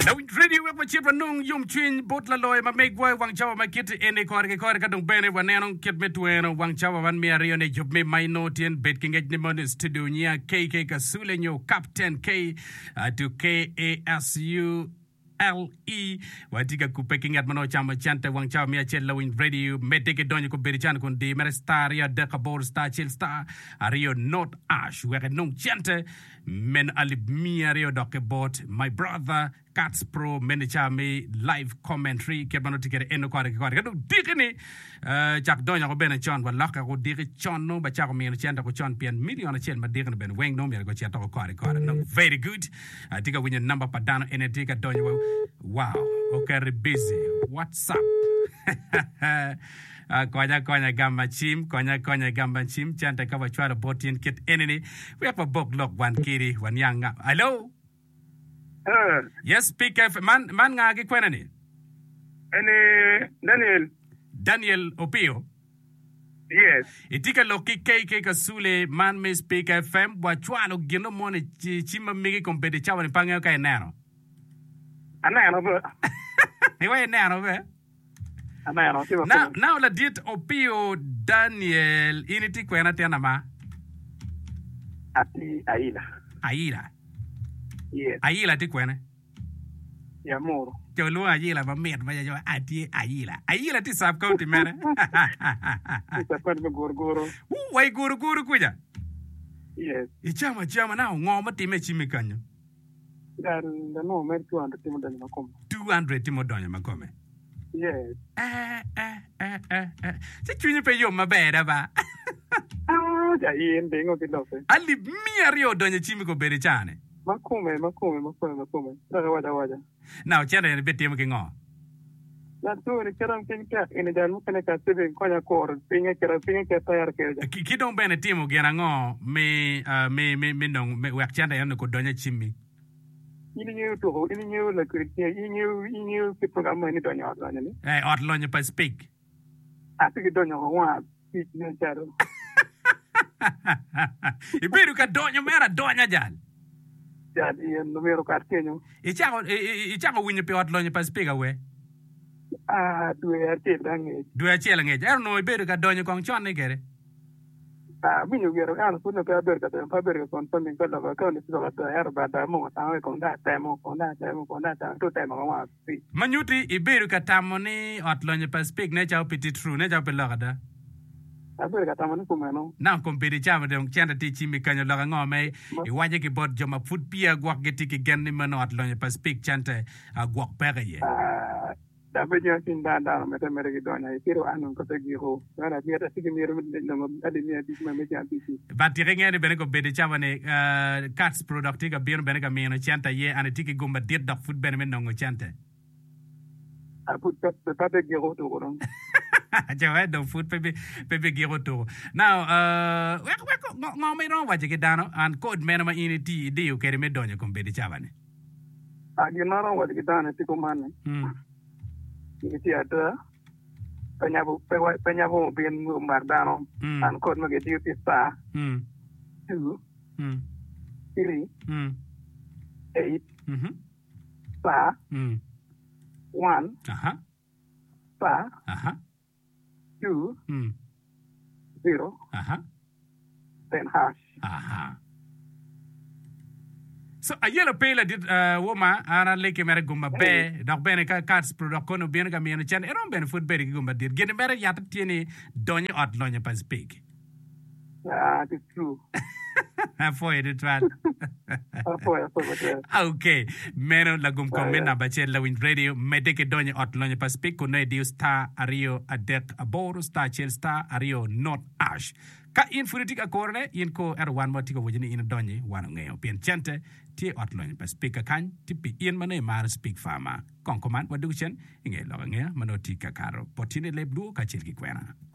Radio wa chipra nung yum chin bot la loy ma make boy wang chawa ma kit ene kor ka dong bene wa nenong kit metueno wang chawa van me ario ne job me my notian bet king ni mon studio nya KK Kasule nyo Captain K to KASU LE watika kupeking at mano chama chante wang chawa mi achel lawin radio medeke donyo ko berichan kon di mere star ya de kabor star chill star ario not ash we nung chante men alib mi ario doke bot my brother Cats Pro Menichame live commentary kebano tikere eno kware kado dikini chak donya ko ben chon wa laka ko dikki chon no ba chako mi chanta ko chon pian million chen ma dikini ben weng no mi ko chanta ko kware no very good tika winya number padano ene tika donya wow okay busy what's up konya gamba chim chanta ka wa chwara botin kit eneni we have a book lock one kiri one young hello. Yes, speak man nga gi kwena ni. Daniel Opio. Yes. Itika loki KK Kasule man me speak FM wa chwano gino mone chima migi kompeti chawa ni pangeo ka enero. Anero be. Iwa enero be. Anero tiwa. Now la dit Opio Daniel initi kwena tena ma. Ati Aila. Yes. Aila ti kwene. Ya moro. Te lu Aila ba met ba jo ati Aila. Aila ti sub county mene. Isa kwat be gorgoro. Wai gorgoro kuja. Yes. Ichama na ngoma ti me chimi kanyo. Dar no mer 200 timo donyo makome. 200 timo donyo makome. Yes. Se chunyi pe yo mabera ba. Ja ien dengo ti dofe. Ali miario donyo chimi ko bere chane. Makome. Waja. Now, chana ni beti mo kingo. La tu ni keram kinka ina jan mo kana ka tibi konya kor pinga ke tayar ke. Kidong bene timo gena ngo me nong me wak chana yan ko donya chimi. Ini new la kritia ini ke programa ni donya donya ni. Outlonya pa speak. Ati donya wa speak ni charo. Ibiru ka donya mera donya jan. Jadi numero carteño. Ichako winyo pe outlonya pa speak we. Due achel nge. Erno ibiru ka donya kong chon ni kere. Winyo gero ano puna pe aberka kon panding ko la ka ni so ta erba da mo ta ko da temo ta to temo wa pi. Manyuti ibiru ka tamoni outlonya pa speak ne chao piti true ne chao pe lokada. Aberka tamani kumeno. Na kompiri chama de chanda ti chimi kanyo la ngome I waje ki bod joma foot pia gwak geti ki genni mano atlonya pa speak chante gwak pere ye. Da bejo tin da meta mere ki donya ikiro anu ko te giro. Wala mi ta sigi mere no adi mi adi ma me chanti. Ba tirenge ne bene ko bede chama ne Cats Productive ka bion bene ka meno chanta ye ane tiki gomba dit da foot bene men no chante. Put ta te giro to ron. Jawa do food pepe giro to. Now ngome no waje ke dano an code menama initi de yo kere me donyo kompedi chavane. Ginaro waje ke dano ti komane. Iti ada penyabu bin mardano an code me ke ti sta. 2 3 8 sta 1 sta 2 0 10 hash. So a yellow pale did woma ana leke mere gumba be dok bene ka Cats Pro kono bene ka meno chan eron bene food bere gumba dir gene mere yata tieni donye outlonya pa speak. It's true. Foi de twal. Okay, meno la gum komena bachel la win radio medeke donye outlonya pa speak ko ne dio star ario adek aboro star chel star ario not ash. Ka in furitika korne in ko R1 motiko wojini in donye wano ngeo pien chante ti outlonya pa speak kan tipi in mane mar speak fama konkoman waduchen inge lo ngea manotika karo potine leblu ka chilki kwena.